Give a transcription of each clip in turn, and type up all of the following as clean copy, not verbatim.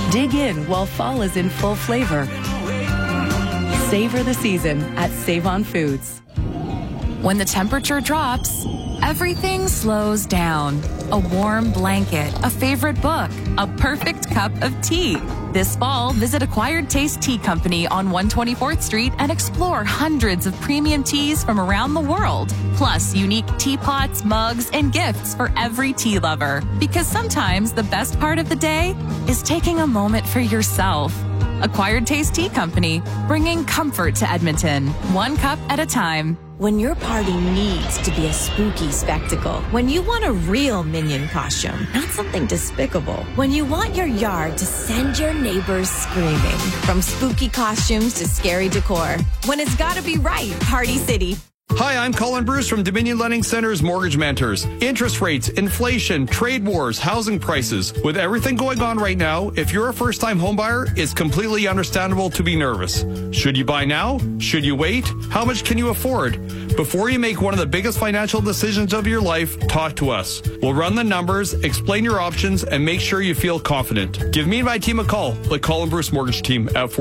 Dig in while fall is in full flavor. Savor the season at Save-On Foods. When the temperature drops, everything slows down. A warm blanket, a favorite book, a perfect cup of tea. This fall, visit Acquired Taste Tea Company on 124th Street and explore hundreds of premium teas from around the world. Plus, unique teapots, mugs, and gifts for every tea lover. Because sometimes the best part of the day is taking a moment for yourself. Acquired Taste Tea Company, bringing comfort to Edmonton, one cup at a time. When your party needs to be a spooky spectacle. When you want a real Minion costume, not something despicable. When you want your yard to send your neighbors screaming. From spooky costumes to scary decor. When it's gotta be right, Party City. Hi, I'm Colin Bruce from Dominion Lending Center's Mortgage Mentors. Interest rates, inflation, trade wars, housing prices. With everything going on right now, if you're a first-time homebuyer, it's completely understandable to be nervous. Should you buy now? Should you wait? How much can you afford? Before you make one of the biggest financial decisions of your life, talk to us. We'll run the numbers, explain your options, and make sure you feel confident. Give me and my team a call, like Colin Bruce Mortgage Team at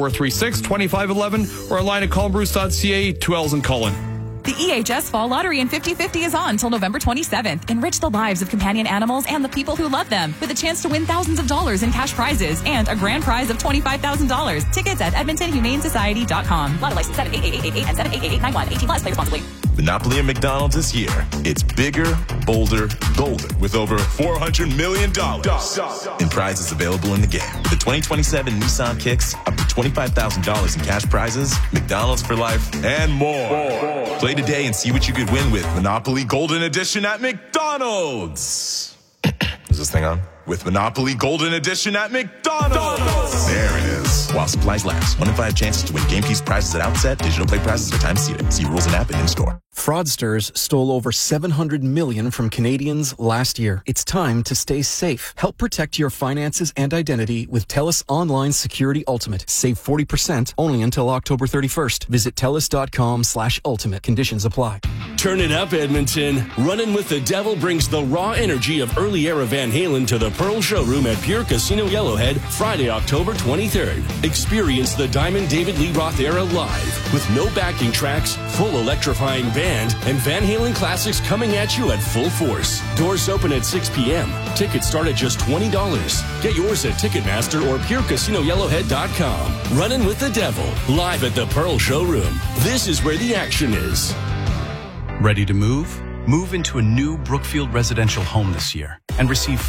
436-2511 or online at colinbruce.ca, 2 L's in Colin. The EHS Fall Lottery in 50/50 is on until November 27th. Enrich the lives of companion animals and the people who love them with a chance to win thousands of dollars in cash prizes and a grand prize of $25,000. Tickets at EdmontonHumaneSociety.com. Lotto license 78888 and 7888891. 18 plus. Play responsibly. Monopoly and McDonald's this year. It's bigger, bolder, golden with over $400 million in prizes available in the game. With the 2027 Nissan Kicks, up to $25,000 in cash prizes, McDonald's for life, and more. Play today and see what you could win with Monopoly Golden Edition at McDonald's. Is this thing on? With Monopoly Golden Edition at McDonald's. There it is. While supplies last. 1 in 5 chances to win game piece prizes at outset. Digital play prizes are time seated. See rules and app and in-store. Fraudsters stole over $700 million from Canadians last year. It's time to stay safe. Help protect your finances and identity with TELUS Online Security Ultimate. Save 40% only until October 31st. Visit TELUS.com/ultimate. Conditions apply. Turn it up, Edmonton. Running with the Devil brings the raw energy of early era Van Halen to the Pearl Showroom at Pure Casino Yellowhead Friday, October 23rd. Experience the Diamond David Lee Roth era live with no backing tracks, full electrifying band, and Van Halen classics coming at you at full force. Doors open at 6 p.m. Tickets start at just $20. Get yours at Ticketmaster or PureCasinoYellowhead.com. Running with the Devil, live at the Pearl Showroom. This is where the action is. Ready to move? Move into a new Brookfield residential home this year and receive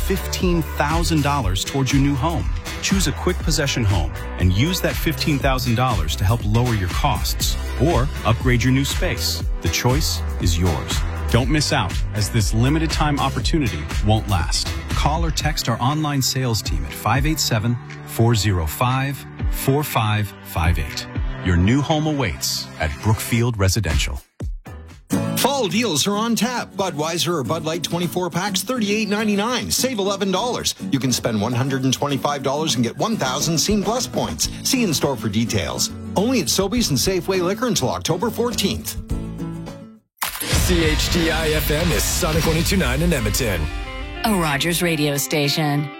$15,000 towards your new home. Choose a quick possession home and use that $15,000 to help lower your costs or upgrade your new space. The choice is yours. Don't miss out, as this limited time opportunity won't last. Call or text our online sales team at 587-405-4558. Your new home awaits at Brookfield Residential. Fall deals are on tap. Budweiser or Bud Light 24 packs, $38.99. Save $11. You can spend $125 and get 1,000 Scene Plus points. See in store for details. Only at Sobeys and Safeway Liquor until October 14th. CHTI FM is Sonic 102.9 in Edmonton. A Rogers radio station.